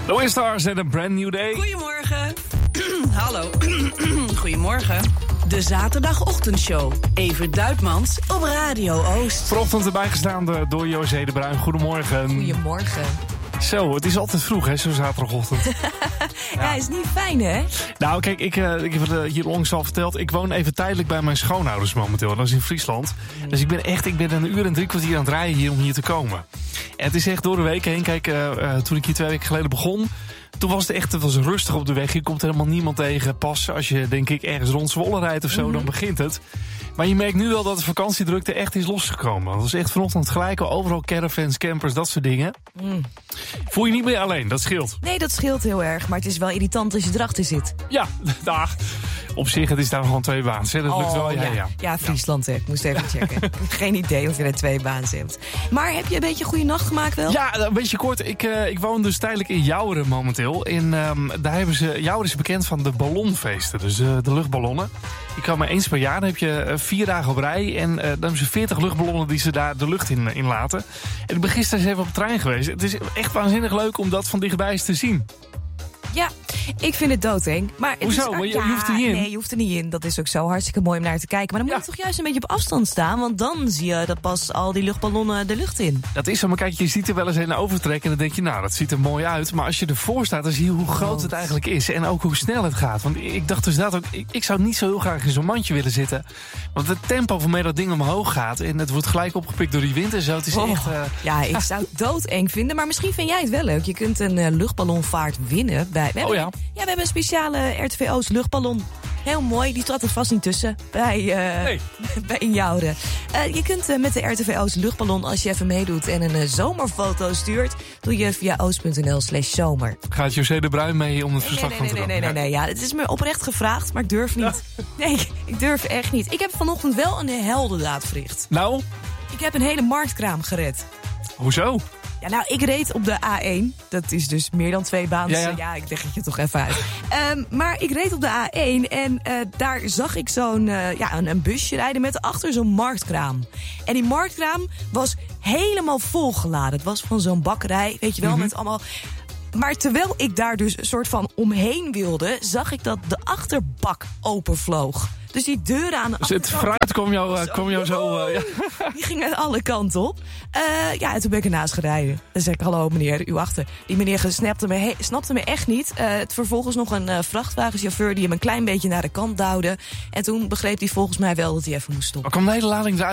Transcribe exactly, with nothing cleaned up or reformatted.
The Stars en een brand new day. Goedemorgen. Hallo. Goedemorgen. De zaterdagochtendshow. Evert Duitmans op Radio Oost. Vanochtend erbij gestaan door José de Bruin. Goedemorgen. Goedemorgen. Zo, het is altijd vroeg, hè, zo'n zaterdagochtend. Ja, ja, is niet fijn, hè? Nou, kijk, ik, uh, ik heb het uh, hier onlangs al verteld. Ik woon even tijdelijk bij mijn schoonouders momenteel. Dat is in Friesland. Mm. Dus ik ben echt, ik ben een uur en drie kwartier aan het rijden hier om hier te komen. En het is echt door de week heen. Kijk, uh, uh, toen ik hier twee weken geleden begon, toen was het echt, het was rustig op de weg. Je komt helemaal niemand tegen. Pas als je, denk ik, ergens rond Zwolle rijdt of zo, mm-hmm. dan begint het. Maar je merkt nu wel dat de vakantiedrukte echt is losgekomen. Dat was echt vanochtend gelijk al overal caravans, campers, dat soort dingen. Mm. Voel je niet meer alleen, dat scheelt. Nee, dat scheelt heel erg. Maar het is wel irritant als je erachter zit. Ja, dag. Op zich, het is daar gewoon twee baans. Hè? Dat oh, lukt wel. Ja, ja. Ja. ja Friesland, hè. Ik moest even checken. Ik heb geen idee of je er twee baans hebt. Maar heb je een beetje een goede nacht gemaakt wel? Ja, een beetje kort. Ik, uh, ik woon dus tijdelijk in Jouweren momenteel. En um, daar hebben ze, Jouweren is bekend van de ballonfeesten. Dus uh, de luchtballonnen. Ik kan maar eens per jaar. Dan heb je uh, vier dagen op rij. En uh, dan hebben ze veertig luchtballonnen die ze daar de lucht in, in laten. En ik ben gisteren eens even op de trein geweest. Het is echt waanzinnig leuk om dat van dichtbij eens te zien. Ja, ik vind het doodeng. Maar het Hoezo? Is, maar je, ja, je hoeft er niet in. Nee, je hoeft er niet in. Dat is ook zo hartstikke mooi om naar te kijken. Maar dan moet ja. je toch juist een beetje op afstand staan. Want dan zie je dat pas al die luchtballonnen de lucht in. Dat is zo, maar kijk, je ziet er wel eens een overtrekken. En dan denk je, nou, dat ziet er mooi uit. Maar als je ervoor staat, dan zie je hoe groot het eigenlijk is. En ook hoe snel het gaat. Want ik dacht dus dat ook, ik, ik zou niet zo heel graag in zo'n mandje willen zitten. Want het tempo waarmee dat ding omhoog gaat. En het wordt gelijk opgepikt door die wind en zo. Het is oh, echt... Uh... Ja, ik zou het doodeng vinden. Maar misschien vind jij het wel leuk. Je kunt een uh, luchtballonvaart winnen. Bij, we hebben, oh ja. Ja, we hebben een speciale R T V Oost luchtballon. Heel mooi, die trad er vast niet tussen bij, uh, nee. bij Jouweren. Uh, je kunt uh, met de R T V Oost luchtballon, als je even meedoet en een uh, zomerfoto stuurt, doe je via oost.nl slash zomer. Gaat José de Bruin mee om het nee, verslag nee, van te nee, doen? Nee, nee, nee, nee. Ja, het is me oprecht gevraagd, maar ik durf niet. Ja. Nee, ik durf echt niet. Ik heb vanochtend wel een heldendaad verricht. Nou? Ik heb een hele marktkraam gered. Hoezo? Ja, nou, ik reed op de A één. Dat is dus meer dan twee baans. Ja, ja. ja ik leg het je toch even uit. um, maar ik reed op de A één en uh, daar zag ik zo'n uh, ja, een, een busje rijden met achter zo'n marktkraam. En die marktkraam was helemaal volgeladen. Het was van zo'n bakkerij, weet je wel, mm-hmm. met allemaal... Maar terwijl ik daar dus een soort van omheen wilde, zag ik dat de achterbak openvloog. Dus die deuren aan de dus achterkant... het fruit kwam jou, uh, kwam jou zo... Uh, ja. Die ging uit alle kanten op. Uh, ja, en toen ben ik ernaast gereden. Dan zei ik, hallo meneer, u achter. Die meneer snapte me, he- snapte me echt niet. Uh, het vervolgens nog een uh, vrachtwagenchauffeur die hem een klein beetje naar de kant duwde. En toen begreep hij volgens mij wel dat hij even moest stoppen. Maar kwam de hele lading eruit?